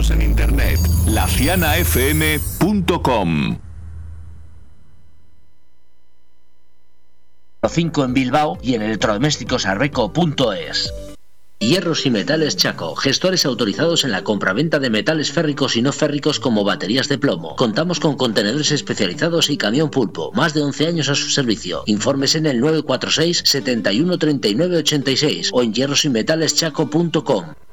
Síguenos en internet, lacianafm.com. 5 en Bilbao y en electrodomésticosarreco.es. Hierros y Metales Chaco, gestores autorizados en la compraventa de metales férricos y no férricos como baterías de plomo. Contamos con contenedores especializados y camión pulpo. Más de 11 años a su servicio. Informes en el 946 71 39 86 o en hierrosymetaleschaco.com.